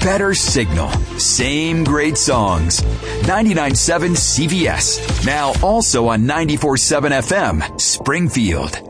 better signal, same great songs. 99.7 CVS. Now also on 94.7 FM, Springfield.